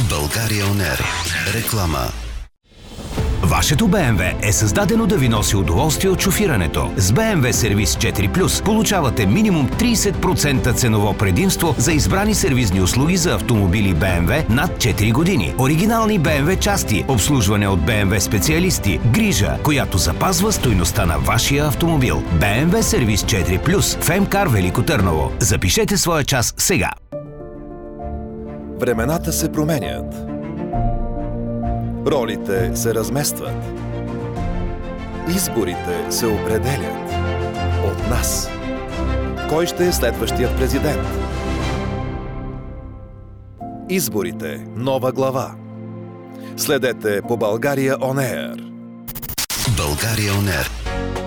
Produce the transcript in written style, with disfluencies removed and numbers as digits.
България On Air. Реклама. Вашето BMW е създадено да ви носи удоволствие от шофирането. С BMW Сервис 4+, получавате минимум 30% ценово предимство за избрани сервизни услуги за автомобили BMW над 4 години. Оригинални BMW части, обслужване от BMW специалисти, грижа, която запазва стойността на вашия автомобил. BMW Сервис 4+, в МКАР Велико Търново. Запишете своя час сега. Времената се променят. Ролите се разместват. Изборите се определят от нас. Кой ще е следващият президент? Изборите. Нова глава. Следете по България On Air. България On Air.